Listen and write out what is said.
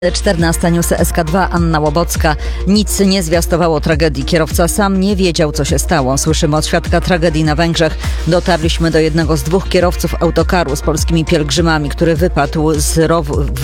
14 News SK2, Anna Łobocka. Nic nie zwiastowało tragedii. Kierowca sam nie wiedział, co się stało. Słyszymy od świadka tragedii na Węgrzech. Dotarliśmy do jednego z dwóch kierowców autokaru z polskimi pielgrzymami, który wypadł z rowu